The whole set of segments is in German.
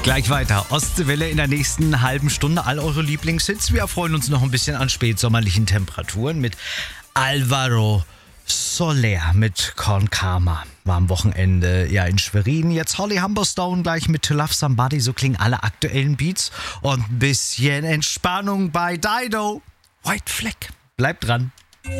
Gleich weiter. Ostseewelle in der nächsten halben Stunde. All eure Lieblingshits. Wir erfreuen uns noch ein bisschen an spätsommerlichen Temperaturen mit Alvaro Soler mit Con Calma. War am Wochenende in Schwerin. Jetzt Holly Humberstone gleich mit To Love Somebody. So klingen alle aktuellen Beats. Und ein bisschen Entspannung bei Dido. White Flag. Bleibt dran.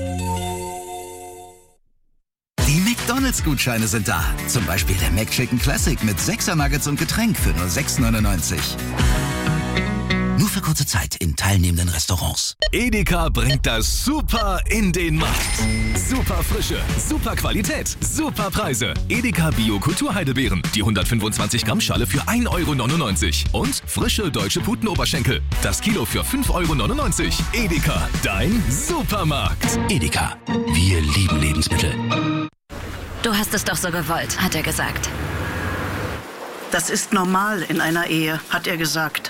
Die McDonalds-Gutscheine sind da. Zum Beispiel der McChicken Classic mit 6er Nuggets und Getränk für nur 6,99. Nur für kurze Zeit in teilnehmenden Restaurants. Edeka bringt das Super in den Markt. Super Frische, super Qualität, super Preise. Edeka Bio-Kulturheidelbeeren. Die 125 Gramm Schale für 1,99 € Und frische deutsche Putenoberschenkel. Das Kilo für 5,99 €. Edeka, dein Supermarkt. Edeka, wir lieben Lebensmittel. Du hast es doch so gewollt, hat er gesagt. Das ist normal in einer Ehe, hat er gesagt.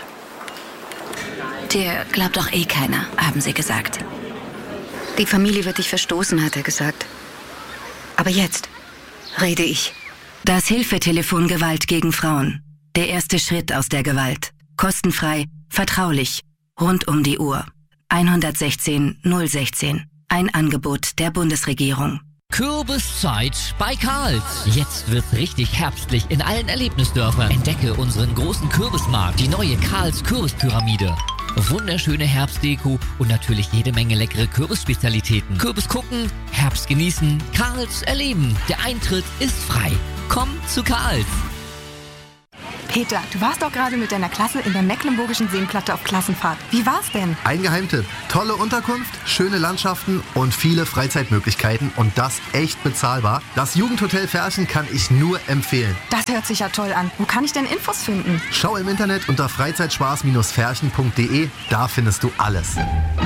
Dir glaubt doch eh keiner, haben sie gesagt. Die Familie wird dich verstoßen, hat er gesagt. Aber jetzt rede ich. Das Hilfetelefon Gewalt gegen Frauen. Der erste Schritt aus der Gewalt. Kostenfrei, vertraulich, rund um die Uhr. 116 016. Ein Angebot der Bundesregierung. Kürbiszeit bei Karls. Jetzt wird's richtig herbstlich in allen Erlebnisdörfern. Entdecke unseren großen Kürbismarkt, die neue Karls Kürbispyramide. Wunderschöne Herbstdeko und natürlich jede Menge leckere Kürbisspezialitäten. Kürbis gucken, Herbst genießen, Karls erleben. Der Eintritt ist frei. Komm zu Karls. Peter, du warst doch gerade mit deiner Klasse in der Mecklenburgischen Seenplatte auf Klassenfahrt. Wie war's denn? Ein Geheimtipp. Tolle Unterkunft, schöne Landschaften und viele Freizeitmöglichkeiten und das echt bezahlbar. Das Jugendhotel Ferchen kann ich nur empfehlen. Das hört sich ja toll an. Wo kann ich denn Infos finden? Schau im Internet unter freizeitspaß-ferchen.de. Da findest du alles.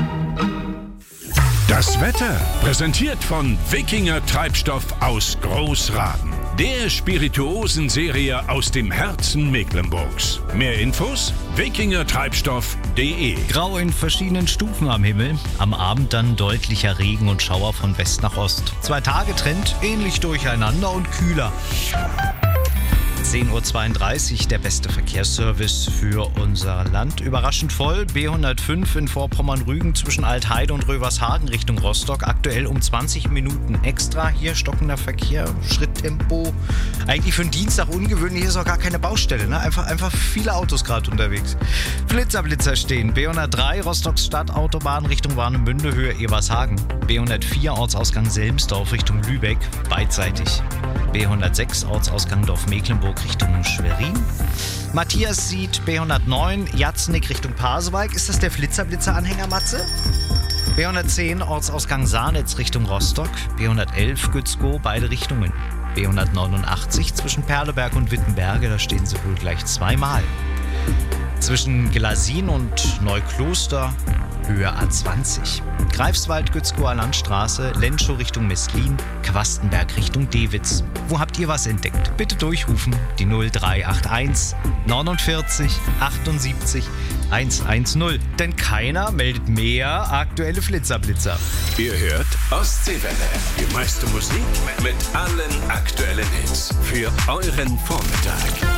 Das Wetter präsentiert von Wikinger Treibstoff aus Großraden. Der Spirituosenserie aus dem Herzen Mecklenburgs. Mehr Infos? wikingertreibstoff.de. Grau in verschiedenen Stufen am Himmel. Am Abend dann deutlicher Regen und Schauer von West nach Ost. 2 Tage Trend, ähnlich durcheinander und kühler. 10:32 Uhr, der beste Verkehrsservice für unser Land. Überraschend voll, B105 in Vorpommern-Rügen zwischen Altheide und Rövershagen Richtung Rostock. Aktuell um 20 Minuten extra. Hier stockender Verkehr, Schritttempo. Eigentlich für einen Dienstag ungewöhnlich, ist auch gar keine Baustelle. Ne? Einfach viele Autos gerade unterwegs. Blitzer stehen. B103 Rostocks Stadtautobahn Richtung Warnemünde, Höhe Ebershagen. B104 Ortsausgang Selmsdorf Richtung Lübeck, beidseitig. B106 Ortsausgang Dorf Mecklenburg Richtung Schwerin. Matthias sieht B109 Jatznick Richtung Pasewalk. Ist das der Flitzer-Anhänger, Matze? B110 Ortsausgang Saarnitz Richtung Rostock. B111 Gützkow, beide Richtungen. B189 zwischen Perleberg und Wittenberge, da stehen sie wohl gleich zweimal. Zwischen Glasin und Neukloster Höhe A20. Greifswald, Gützkower Landstraße, Lenschow Richtung Meslin, Quastenberg Richtung Dewitz. Wo habt ihr was entdeckt? Bitte durchrufen. Die 0381 49 78 110. Denn keiner meldet mehr aktuelle Flitzer. Ihr hört Ostseewelle. Die meiste Musik mit allen aktuellen Hits für euren Vormittag.